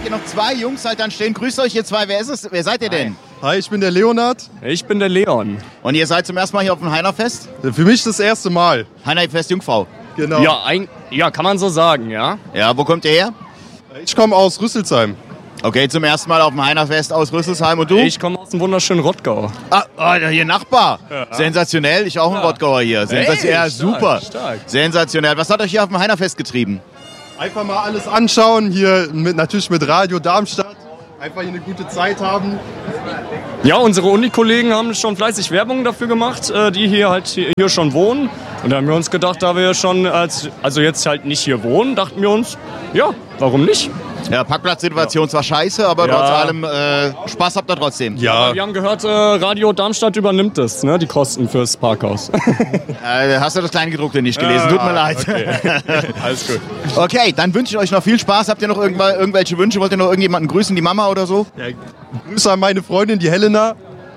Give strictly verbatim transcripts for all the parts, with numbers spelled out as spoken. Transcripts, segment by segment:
ihr noch zwei Jungs halt dann stehen. Grüßt euch ihr zwei. Wer ist es? Wer seid ihr denn? Hi, ich bin der Leonard. Ich bin der Leon. Und ihr seid zum ersten Mal hier auf dem Heinerfest? Für mich das erste Mal. Heinerfest Jungfrau. Genau. Ja, ein, ja, kann man so sagen, ja. Ja, wo kommt ihr her? Ich komme aus Rüsselsheim. Okay, zum ersten Mal auf dem Heinerfest aus Rüsselsheim. Und du? Ich komme aus dem wunderschönen Rottgau. Ah, oh, hier Nachbar. Ja. Sensationell. Ich auch ein ja. Rottgauer hier. Sensationell. Hey, ja, super. Stark, stark. Sensationell. Was hat euch hier auf dem Heinerfest getrieben? Einfach mal alles anschauen. Hier mit, natürlich mit Radio Darmstadt. Einfach hier eine gute Zeit haben. Ja, unsere Unikollegen haben schon fleißig Werbung dafür gemacht, die hier halt hier schon wohnen. Und da haben wir uns gedacht, da wir schon als, also jetzt halt nicht hier wohnen, dachten wir uns, ja, warum nicht? Ja, Parkplatzsituation ja. zwar scheiße, aber ja. trotz allem äh, Spaß habt ihr trotzdem. Ja. Aber wir haben gehört, äh, Radio Darmstadt übernimmt es, ne, die Kosten fürs Parkhaus. äh, hast du das Kleingedruckte nicht gelesen? Ja, tut mir leid. Okay. Alles gut. Okay, dann wünsche ich euch noch viel Spaß. Habt ihr noch irgendwelche Wünsche? Wollt ihr noch irgendjemanden grüßen, die Mama oder so? Ja, Grüße an meine Freundin, die Helena.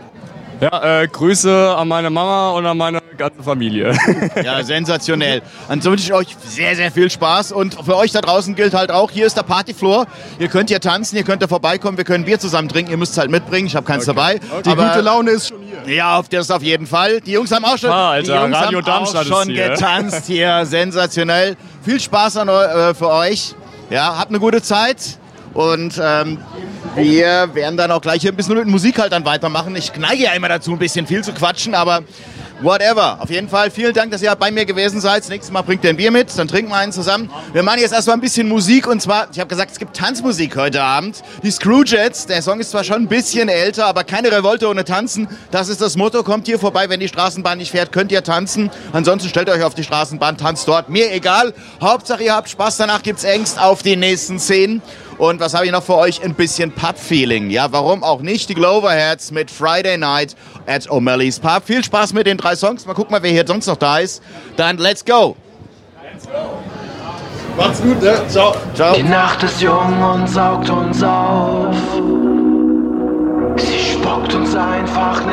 Ja, äh, Grüße an meine Mama und an meine ganze Familie. Ja, sensationell. Dann wünsche ich euch sehr, sehr viel Spaß. Und für euch da draußen gilt halt auch, hier ist der Partyfloor. Ihr könnt hier tanzen, ihr könnt hier vorbeikommen, wir können Bier zusammen trinken. Ihr müsst es halt mitbringen, ich habe keins okay. dabei. Okay. Die aber gute Laune ist schon hier. Ja, auf das auf jeden Fall. Die Jungs haben auch schon, ah, Alter, die Jungs Radio haben Darmstadt auch schon ist hier. getanzt hier. Sensationell. Viel Spaß an, äh, für euch. Ja, habt eine gute Zeit. Und ähm, wir werden dann auch gleich hier ein bisschen mit Musik halt dann weitermachen. Ich neige ja immer dazu, ein bisschen viel zu quatschen, aber whatever. Auf jeden Fall vielen Dank, dass ihr bei mir gewesen seid. Das nächste Mal bringt ihr ein Bier mit, dann trinken wir einen zusammen. Wir machen jetzt erstmal ein bisschen Musik und zwar, ich habe gesagt, es gibt Tanzmusik heute Abend. Die Screwjets, der Song ist zwar schon ein bisschen älter, aber keine Revolte ohne Tanzen. Das ist das Motto. Kommt hier vorbei, wenn die Straßenbahn nicht fährt, könnt ihr tanzen. Ansonsten stellt euch auf die Straßenbahn, tanzt dort. Mir egal. Hauptsache ihr habt Spaß, danach gibt's Angst auf die nächsten Szenen. Und was habe ich noch für euch? Ein bisschen Pub-Feeling. Ja, warum auch nicht? Die Gloverheads mit Friday Night at O'Malley's Pub. Viel Spaß mit den drei Songs. Mal gucken, mal, wer hier sonst noch da ist. Dann let's go. Let's go. Macht's gut, ne? Ciao. Ciao. Die Nacht ist jung und saugt uns auf. Sie spuckt uns einfach nicht.